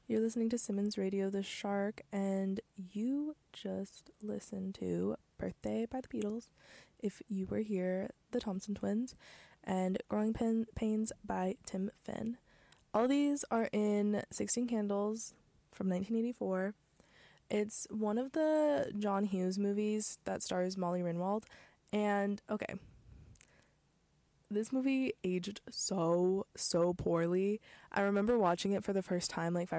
You're listening to Simmons Radio, The Shark, and you just listened to Birthday by the Beatles, If You Were Here, the Thompson Twins, and Growing Pains by Tim Finn. All these are in 16 Candles from 1984. It's one of the John Hughes movies that stars Molly Ringwald, and okay, this movie aged so poorly. I remember watching it for the first time like 5